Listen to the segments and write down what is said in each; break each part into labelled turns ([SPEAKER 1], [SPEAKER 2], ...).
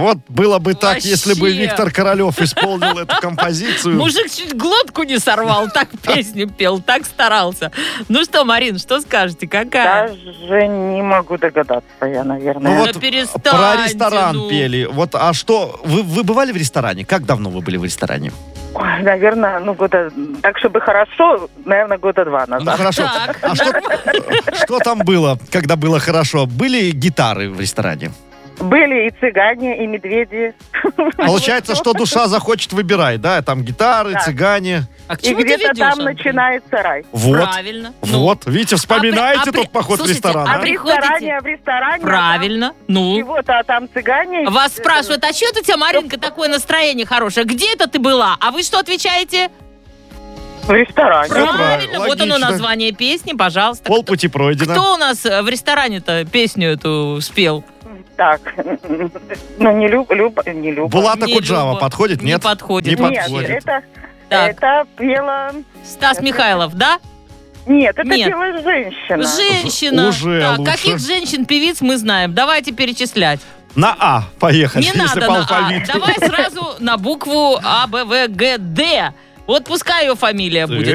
[SPEAKER 1] Вот было бы так,
[SPEAKER 2] Вообще.
[SPEAKER 1] если бы Виктор Королев исполнил эту композицию.
[SPEAKER 2] Мужик чуть глотку не сорвал, так песню пел, так старался. Ну что, Марин, что скажете, какая?
[SPEAKER 3] Даже не могу догадаться я, наверное.
[SPEAKER 1] Ну
[SPEAKER 2] Ну,
[SPEAKER 1] вот
[SPEAKER 2] перестаньте,
[SPEAKER 1] про ресторан
[SPEAKER 2] ну.
[SPEAKER 1] пели. Вот, а что, вы бывали в ресторане? Как давно вы были в ресторане?
[SPEAKER 3] Ой, наверное, года... Так, чтобы хорошо, наверное, года 2
[SPEAKER 1] Ну
[SPEAKER 3] назад.
[SPEAKER 1] хорошо.
[SPEAKER 2] Так,
[SPEAKER 1] А что там было, когда было хорошо? Были гитары в ресторане?
[SPEAKER 3] Были и цыгане, и медведи.
[SPEAKER 1] Получается, что душа захочет, выбирай, да? Там гитары,
[SPEAKER 3] Да.
[SPEAKER 1] цыгане.
[SPEAKER 2] А к
[SPEAKER 3] И
[SPEAKER 2] чему ты
[SPEAKER 3] где-то
[SPEAKER 2] ведешь,
[SPEAKER 3] там
[SPEAKER 2] Андрей?
[SPEAKER 3] начинается рай.
[SPEAKER 1] Вот.
[SPEAKER 2] Правильно. Ну,
[SPEAKER 1] Вот, видите, вспоминаете
[SPEAKER 2] а при-
[SPEAKER 1] тот поход
[SPEAKER 2] слушайте,
[SPEAKER 1] в ресторан,
[SPEAKER 2] а
[SPEAKER 1] а?
[SPEAKER 3] В
[SPEAKER 2] приходите?
[SPEAKER 3] ресторане.
[SPEAKER 2] правильно. Ну,
[SPEAKER 3] Чего-то, а там цыгане.
[SPEAKER 2] вас спрашивают, а что это у тебя, Маринка, такое настроение хорошее? Где это ты была? А вы что отвечаете?
[SPEAKER 3] В ресторане.
[SPEAKER 1] Всё правильно,
[SPEAKER 2] Вот оно
[SPEAKER 1] логично.
[SPEAKER 2] название песни, пожалуйста.
[SPEAKER 1] Полпути пройдено.
[SPEAKER 2] Кто у нас в ресторане-то песню эту спел?
[SPEAKER 3] Так, ну не Люба.
[SPEAKER 1] Булата
[SPEAKER 2] Не
[SPEAKER 1] Куджава
[SPEAKER 2] Люба.
[SPEAKER 1] подходит,
[SPEAKER 2] Не
[SPEAKER 1] нет?
[SPEAKER 2] подходит.
[SPEAKER 1] Не
[SPEAKER 3] Нет,
[SPEAKER 1] подходит.
[SPEAKER 2] Так.
[SPEAKER 3] это пела...
[SPEAKER 2] Стас Михайлов, да?
[SPEAKER 3] Нет, это
[SPEAKER 2] Нет.
[SPEAKER 3] пела женщина.
[SPEAKER 2] Женщина.
[SPEAKER 1] Уже
[SPEAKER 2] Так,
[SPEAKER 1] лучше.
[SPEAKER 2] каких женщин-певиц мы знаем? Давайте перечислять.
[SPEAKER 1] На А поехали,
[SPEAKER 2] Не
[SPEAKER 1] если
[SPEAKER 2] надо
[SPEAKER 1] по
[SPEAKER 2] на А.
[SPEAKER 1] алфавиту.
[SPEAKER 2] Давай сразу на букву А, Б, В, Г, Д. Вот пускай ее фамилия будет.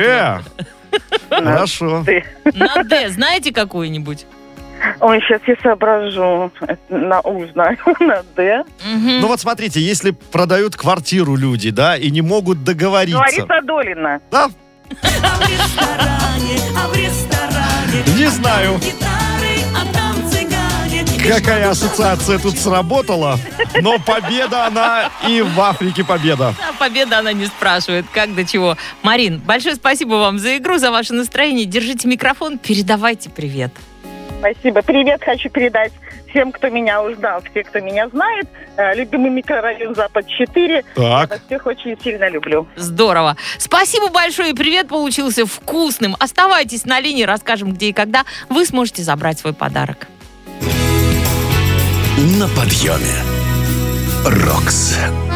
[SPEAKER 1] Хорошо.
[SPEAKER 3] Ты.
[SPEAKER 2] На Д. Знаете какую-нибудь?
[SPEAKER 3] Ой, сейчас я соображу. На У знаю, на Д.
[SPEAKER 2] Мгм.
[SPEAKER 1] Ну вот смотрите, если продают квартиру люди, да, и не могут договориться.
[SPEAKER 3] Лариса Долина.
[SPEAKER 1] Да?
[SPEAKER 4] А в ресторане
[SPEAKER 1] Не знаю,
[SPEAKER 4] гитары, а там цыгане.
[SPEAKER 1] какая ассоциация тут сработала, но победа она и в Африке победа.
[SPEAKER 2] А победа она не спрашивает, как до чего. Марин, большое спасибо вам за игру, за ваше настроение. Держите микрофон, передавайте привет.
[SPEAKER 3] Спасибо. Привет хочу передать всем, кто меня узнал, все, кто меня знает. Любимый микрорайон Запад-4.
[SPEAKER 1] Так.
[SPEAKER 3] Я всех очень сильно люблю.
[SPEAKER 2] Здорово. Спасибо большое. Привет получился вкусным. Оставайтесь на линии, расскажем, где и когда вы сможете забрать свой подарок.
[SPEAKER 5] На подъеме. Рокс.